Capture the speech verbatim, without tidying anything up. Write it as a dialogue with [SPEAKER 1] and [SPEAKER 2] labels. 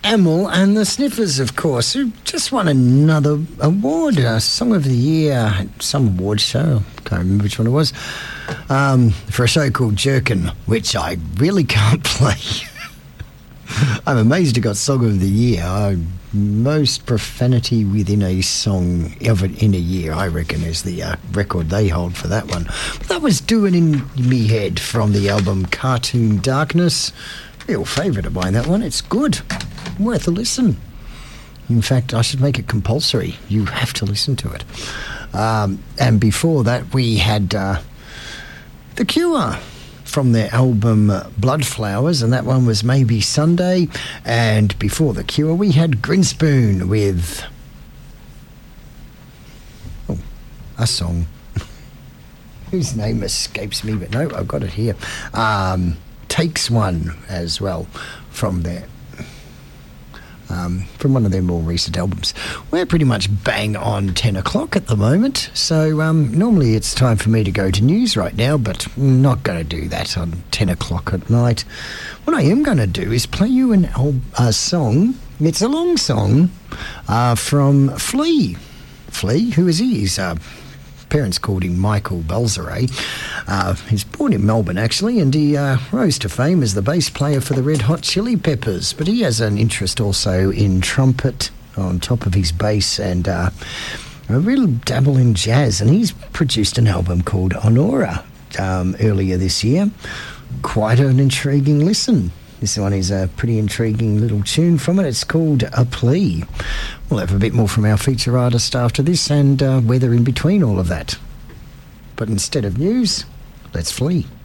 [SPEAKER 1] Amel and the Sniffers, of course, who just won another award, uh, Song of the Year, some award show, can't remember which one it was, um, for a show called Jerkin, which I really can't play. I'm amazed it got Song of the Year. I, most profanity within a song of it in a year, I reckon, is the uh, record they hold for that one. But that was Doing in Me Head from the album Cartoon Darkness. Real favourite of mine, that one. It's good. Worth a listen. In fact, I should make it compulsory. You have to listen to it. Um, and before that, we had uh, The Cure from their album Blood Flowers, and that one was Maybe Sunday. And before The Cure, we had Grinspoon with oh, a song whose name escapes me, but no, I've got it here. Um, Takes One as well from their um, from one of their more recent albums. We're pretty much bang on ten o'clock at the moment, so um, normally it's time for me to go to news right now, but I'm not going to do that on ten o'clock at night. What I am going to do is play you an al- a song. It's a long song uh, from Flea. Flea, who is he? He's uh, parents called him Michael Balzare. Uh, he's born in Melbourne, actually, and he uh, rose to fame as the bass player for the Red Hot Chili Peppers. But he has an interest also in trumpet on top of his bass and uh, a real dabble in jazz. And he's produced an album called Honora um, earlier this year. Quite an intriguing listen. This one is a pretty intriguing little tune from it. It's called A Plea. We'll have a bit more from our feature artist after this and uh, weather in between all of that. But instead of news, let's flee.